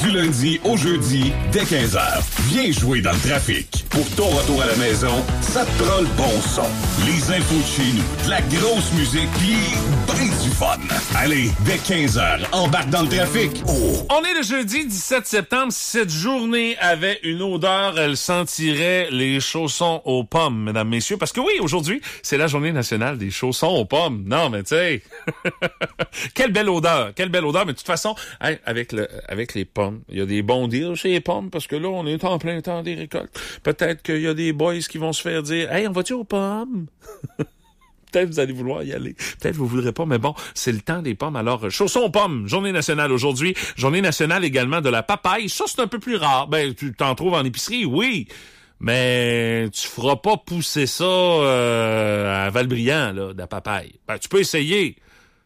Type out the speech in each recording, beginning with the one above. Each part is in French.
Du lundi au jeudi, dès 15h. Viens jouer dans le trafic. Pour ton retour à la maison, ça te prend le bon son. Les infos de chez nous, de la grosse musique, pis ben du fun. Allez, dès 15h, embarque dans le trafic. Oh. On est le jeudi 17 septembre. Si cette journée avait une odeur, elle sentirait les chaussons aux pommes, mesdames, messieurs. Parce que oui, aujourd'hui, c'est la journée nationale des chaussons aux pommes. Non, mais tu sais, quelle belle odeur. Mais de toute façon, hey, avec les pommes, il y a des bons deals chez les pommes parce que là, on est en plein temps des récoltes. Peut-être qu'il y a des boys qui vont se faire dire « Hey, on va-tu aux pommes? » Peut-être vous allez vouloir y aller. Peut-être vous voudrez pas, mais bon, c'est le temps des pommes. Alors, chaussons aux pommes, journée nationale aujourd'hui. Journée nationale également de la papaye. Ça, c'est un peu plus rare. Ben, tu t'en trouves en épicerie, oui. Mais tu feras pas pousser ça à Val-Brillant, là, de la papaye. Ben, tu peux essayer.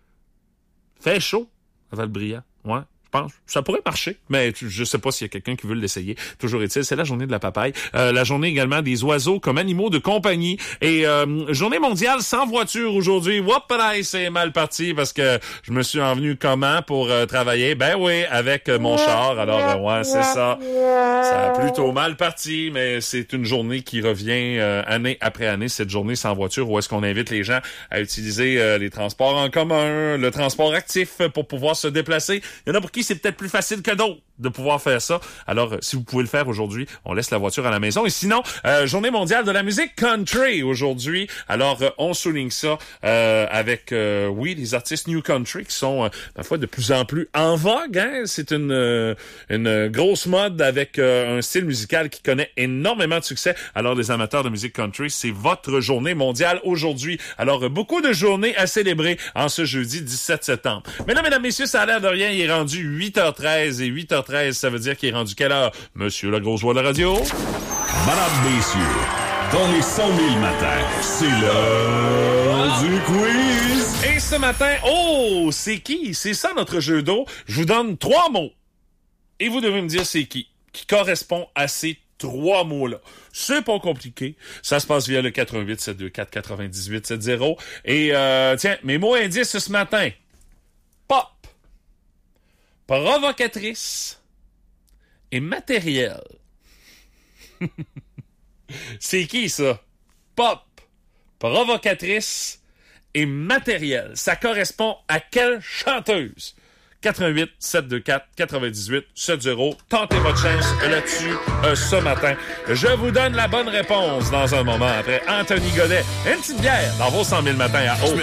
Fait chaud à Val-Brillant, ouais. Je pense ça pourrait marcher, mais je sais pas s'il y a quelqu'un qui veut l'essayer. Toujours est-il, c'est la journée de la papaye. La journée également des oiseaux comme animaux de compagnie. Et journée mondiale sans voiture aujourd'hui. Whoop-a-daï, c'est mal parti parce que je me suis envenu comment pour travailler? Ben oui, avec mon char. Alors, ouais, c'est ça. Ça a plutôt mal parti, mais c'est une journée qui revient année après année, cette journée sans voiture, où est-ce qu'on invite les gens à utiliser les transports en commun, le transport actif pour pouvoir se déplacer. Il y en a pour qui c'est peut-être plus facile que d'autres de pouvoir faire ça. Alors, si vous pouvez le faire aujourd'hui, on laisse la voiture à la maison. Et sinon, journée mondiale de la musique country aujourd'hui. Alors, on souligne ça avec, oui, les artistes new country qui sont, parfois, de plus en plus en vogue. Hein? C'est une grosse mode avec un style musical qui connaît énormément de succès. Alors, les amateurs de musique country, c'est votre journée mondiale aujourd'hui. Alors, beaucoup de journées à célébrer en ce jeudi 17 septembre. Mais là, mesdames, messieurs, ça a l'air de rien. Il est rendu 8h13 et 8h13, ça veut dire qu'il est rendu quelle heure? Monsieur la grosse voix de la radio? Madame, messieurs, dans les 100 000 matins, c'est l'heure du quiz. Et ce matin, oh, c'est qui? C'est ça notre jeu d'eau. Je vous donne 3 mots. Et vous devez me dire c'est qui correspond à ces 3 mots-là. C'est pas compliqué. Ça se passe via le 88 724 98 70. Et tiens, mes mots indices ce matin. Pop, provocatrice et matériel. C'est qui ça? Pop, provocatrice et matériel. Ça correspond à quelle chanteuse? 88 724 98 70. Tentez votre chance là-dessus ce matin. Je vous donne la bonne réponse dans un moment après Anthony Godet. Une petite bière dans vos 100 000 matins à haut.